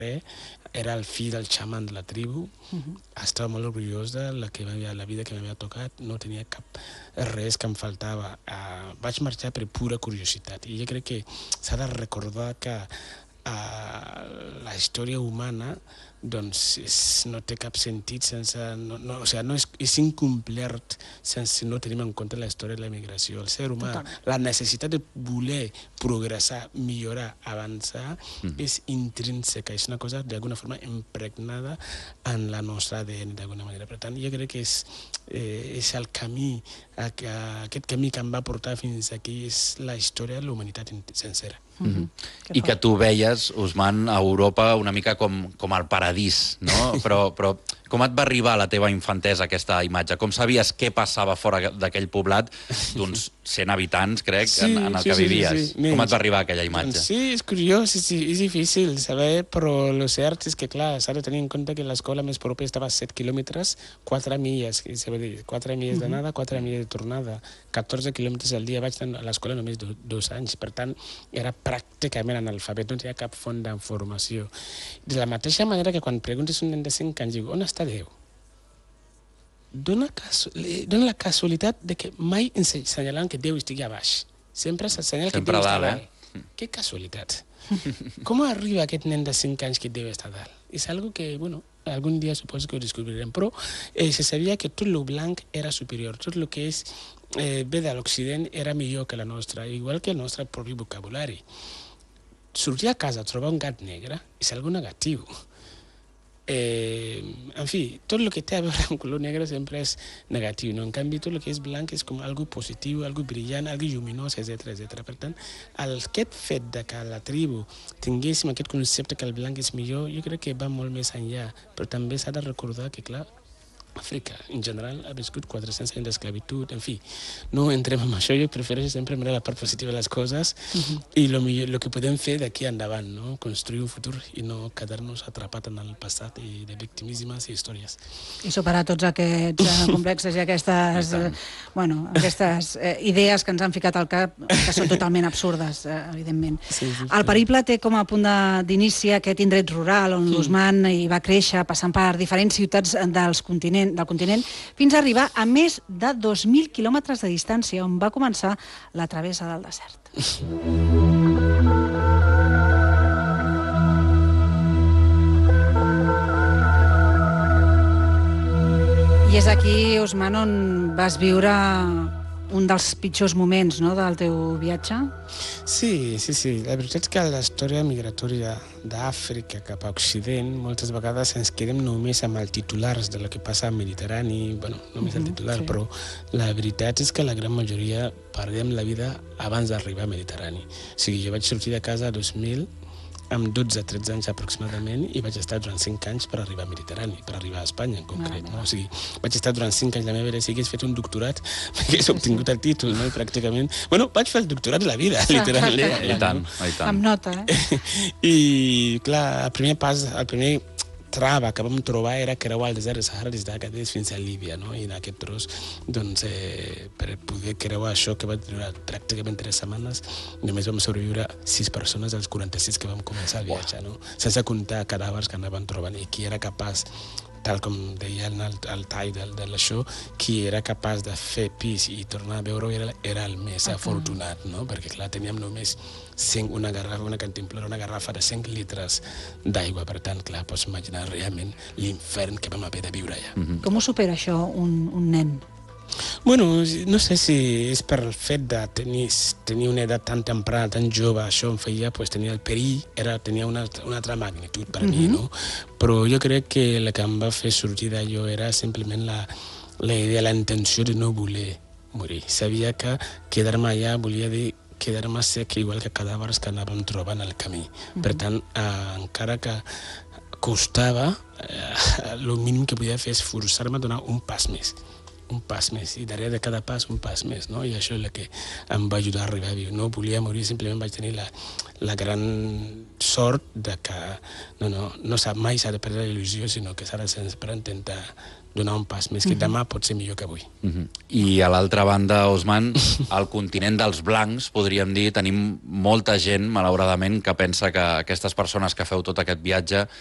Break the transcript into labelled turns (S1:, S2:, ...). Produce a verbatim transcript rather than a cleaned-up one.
S1: era el fill del xaman de la tribu, estava molt orgullós de la, que la vida que m'havia tocat, no tenia cap res que em faltava. Uh, vaig marxar per pura curiositat i jo crec que s'ha de recordar que uh, la història humana doncs és, no té cap sentit sense... No, no, o sigui, no és, és incomplert sense no tenim en compte la història de la migració. El ser humà, Total. la necessitat de voler progressar, millorar, avançar, mm. és intrínseca, és una cosa d'alguna forma impregnada en la nostra A D N d'alguna manera. Per tant, jo crec que és, eh, és el camí, aquest camí que em va portar fins aquí és la història de la humanitat sencera.
S2: Mm-hmm. I que tu veies, Ousmane, a Europa una mica com, com el paradís, no? Però, però com et va arribar a la teva infantesa aquesta imatge? Com sabies què passava fora d'aquell poblat d'uns cent habitants, crec, sí, en, en el sí, que vivies? Sí, sí, sí. Com et va arribar aquella imatge?
S1: Sí, és curiós, sí, sí, és difícil saber, però el cert és que, clar, s'ha de tenir en compte que l'escola més propera estava a set quilòmetres, quatre milles, quatre milles d'anada, quatre milles de tornada, catorze quilòmetres al dia. Vaig anar a l'escola només do, dos anys, per tant, era pràcticament analfabet, no tenia cap font d'informació. De la mateixa manera que quan preguntes un nen de cinc anys, diu, on està Déu? Dona, dona la casualitat de que mai ens assenyalen que Déu estigui a baix. Sempre s'assenyala que Déu està a dalt. Eh? Que casualitat. Com arriba aquest nen de cinc anys que Déu està a dalt? És algo que, bueno, algun dia suposo que ho descobrirem, però eh, se sabia que tot lo blanc era superior, tot el que és eh, ve de l'Occident era millor que la nostra, igual que el nostre propi vocabulari. Sortir a casa a trobar un gat negre és algo negatiu. Eh, en fi, tot el que té a veure amb color negre sempre és negatiu, no? En canvi, tot el que és blanc és com algo positiu, algo brillant, algo lluminós, etcètera etcètera. Per tant, aquest fet de que la tribu tinguéssim aquest concepte que el blanc és millor, jo crec que va molt més enllà, però també s'ha de recordar que, clar, Àfrica, en general, ha viscut quatre-cents anys d'esclavitud, en fi, no entrem en això, jo prefereixo sempre mirar la part positiva de les coses uh-huh. i lo millor, lo que podem fer d'aquí endavant, no? Construir un futur i no quedar-nos atrapat en el passat i de victimismes i històries.
S3: I superar tots aquests complexes i aquestes, eh, bueno, aquestes eh, idees que ens han ficat al cap, que són totalment absurdes, eh, evidentment. Sí, sí, sí. El periple té com a punt d'inici aquest indret rural on mm. l'Ousmane hi va créixer, passant per diferents ciutats dels continents del continent, fins a arribar a més de dos mil quilòmetres de distància, on va començar la travessa del desert. I és aquí, Ousmane, on vas viure un dels pitjors moments, no?, del teu viatge?
S1: Sí, sí, sí. La veritat és que la història migratòria d'Àfrica cap a Occident, moltes vegades ens quedem només amb els titulars de lo que passa al Mediterrani, bueno, només el titular, sí. Però la veritat és que la gran majoria perdem la vida abans d'arribar al Mediterrani. O sigui, jo vaig sortir de casa a dos mil, amb dotze a tretze anys aproximadament, i vaig estar durant cinc anys per arribar al Mediterrani, per arribar a Espanya en concret. No? O sigui, vaig estar durant cinc anys, la meva vida, si hagués fet un doctorat, m'hagués obtingut el títol, no? I pràcticament... Bueno, vaig fer el doctorat de la vida, literalment.
S2: I tant, i tant.
S3: Amb nota, eh?
S1: I, clar, el primer pas, el primer trava que vam trobar era creuar el desert de Sahara des d'Agadez fins a Líbia, no? I en aquest tros, doncs, eh, per poder creuar això que va durar pràcticament tres setmanes, només vam sobreviure sis persones dels quaranta-sis que vam començar el viatge, no? Sense comptar cadàvers que anaven trobant, i qui era capaç, tal com deia el, el tall de, de l'això, qui era capaç de fer pis i tornar a veure era, era el més uh-huh. afortunat, no? Perquè, clar, teníem només cinc, una garrafa, una cantimplora, una garrafa de cinc litres d'aigua. Per tant, clar, pots imaginar realment l'infern que vam haver de viure allà.
S3: Uh-huh. Com ho supera això un, un nen?
S1: Bueno, no sé si és per el fet de tenir, tenir una edat tan temprana, tan jove, això em feia pues, tenir el perill, era, tenia una, una altra magnitud per uh-huh. mi, no? Però jo crec que el que em va fer sortir d'allò era simplement la, la idea, la intenció de no voler morir. Sabia que quedar-me allà volia dir quedar-me sec igual que cadàvers que anàvem trobant al camí. Uh-huh. Per tant, eh, encara que costava, eh, el mínim que podia fer és forçar-me a donar un pas més. un pas més, i darrere de cada pas un pas més, no? I això és el que em va ajudar a arribar viu. No volia morir, simplement vaig tenir la, la gran sort de que no, no, no sap, mai s'ha de perdre la il·lusió, sinó que s'ha de sempre intentar donar un pas més, que demà pot ser millor que avui.
S2: Uh -huh. I a l'altra banda, Osman, al continent dels blancs, podríem dir, tenim molta gent, malauradament, que pensa que aquestes persones que feu tot aquest viatge